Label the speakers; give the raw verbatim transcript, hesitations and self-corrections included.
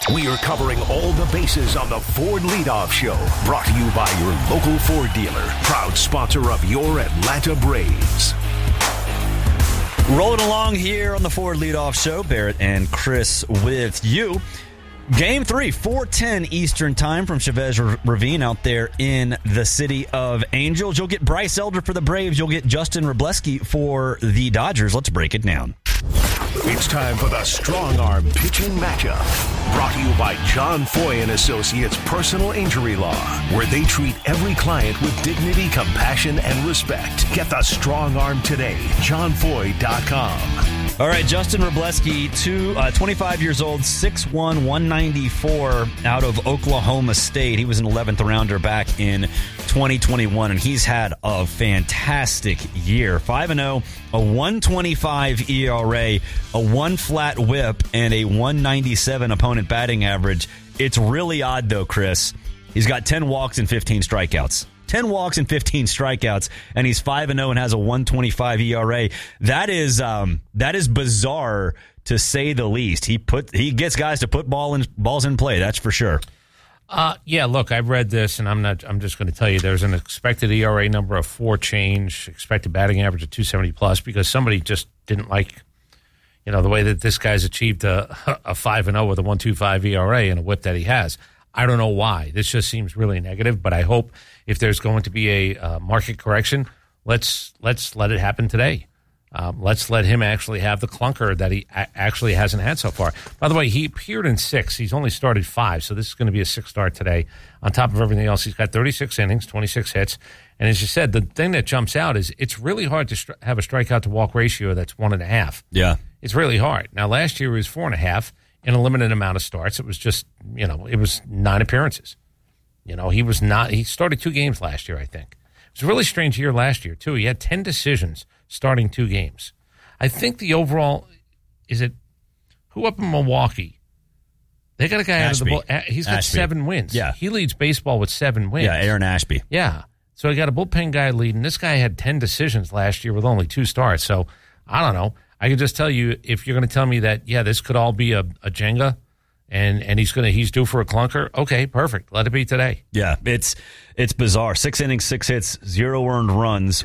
Speaker 1: We are covering all the bases on the Ford Leadoff Show. Brought to you by your local Ford dealer. Proud sponsor of your Atlanta Braves.
Speaker 2: Rolling along here on the Ford Leadoff Show. Barrett and Chris with you. Game three, four ten Eastern time from Chavez Ravine out there in the city of Angels. You'll get Bryce Elder for the Braves. You'll get Justin Wrobleski for the Dodgers. Let's break it down.
Speaker 1: It's time for the Strong Arm Pitching Matchup. Brought to you by John Foy and Associates Personal Injury Law, where they treat every client with dignity, compassion, and respect. Get the Strong Arm today. john foy dot com.
Speaker 2: All right, Justin Wrobleski, two, uh, twenty-five years old, six one, one ninety-four, out of Oklahoma State. He was an eleventh rounder back in twenty twenty-one, and he's had a fantastic year. five and oh, a one twenty-five E R A, a one flat whip, and a one ninety-seven opponent batting average. It's really odd, though, Chris. He's got ten walks and fifteen strikeouts. ten walks and fifteen strikeouts, and he's five and oh and has a one twenty-five E R A. That is um, that is bizarre, to say the least. He put he gets guys to put ball in, balls in play, that's for sure.
Speaker 3: Uh, yeah, look, I've read this, and I'm not. I'm just going to tell you there's an expected E R A number of four change, expected batting average of two seventy plus, because somebody just didn't like, you know, the way that this guy's achieved a, a five and oh with a one twenty-five E R A and a whip that he has. I don't know why. This just seems really negative, but I hope if there's going to be a uh, market correction, let's let's let it happen today. Um, let's let him actually have the clunker that he a- actually hasn't had so far. By the way, he appeared in six. He's only started five, so this is going to be a six start today. On top of everything else, he's got thirty-six innings, twenty-six hits. And as you said, the thing that jumps out is it's really hard to stri- have a strikeout to walk ratio that's one and a half.
Speaker 2: Yeah.
Speaker 3: It's really hard. Now, last year it was four and a half. In a limited amount of starts. It was just, you know, it was nine appearances. You know, he was not, he started two games last year, I think. It was a really strange year last year, too. He had ten decisions starting two games. I think the overall, is it, who up in Milwaukee? They got a guy
Speaker 2: Ashby.
Speaker 3: out of the ball. He's got
Speaker 2: Ashby.
Speaker 3: seven wins.
Speaker 2: Yeah.
Speaker 3: He leads baseball with seven wins.
Speaker 2: Yeah, Aaron Ashby.
Speaker 3: Yeah. So he got a bullpen guy leading. This guy had ten decisions last year with only two starts. So I don't know. I can just tell you, if you're going to tell me that, yeah, this could all be a, a Jenga, and and he's going to he's due for a clunker. Okay, perfect. Let it be today.
Speaker 2: Yeah, it's it's bizarre. Six innings, six hits, zero earned runs,